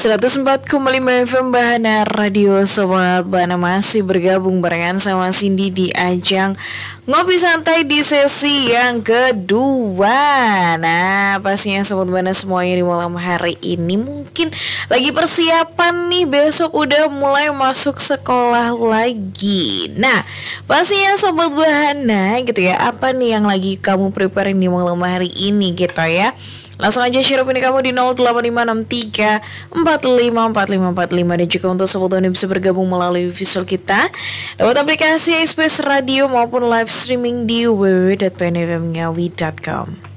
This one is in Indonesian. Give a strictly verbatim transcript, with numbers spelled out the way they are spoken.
seratus empat koma lima F M Bahana Radio. Sobat Bahana masih bergabung barengan sama Cindy di ajang Ngopi Santai di sesi yang kedua. Nah, pastinya Sobat Bahana semuanya di malam hari ini mungkin lagi persiapan nih, besok udah mulai masuk sekolah lagi. Nah, pastinya Sobat Bahana gitu ya, apa nih yang lagi kamu prepare di malam hari ini gitu ya. Langsung aja share opini kamu di nol delapan lima enam tiga empat lima empat lima empat lima. Dan juga untuk Sobat Bahana bisa bergabung melalui visual kita lewat aplikasi Express Radio maupun live streaming di w w w titik p n f m ngawi titik com.